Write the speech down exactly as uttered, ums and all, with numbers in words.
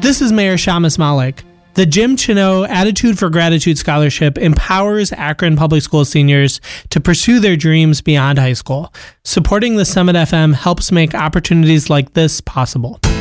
This is Mayor Shamus Malik. The Jim Chino Attitude for Gratitude Scholarship empowers Akron Public School seniors to pursue their dreams beyond high school. Supporting the Summit F M helps make opportunities like this possible.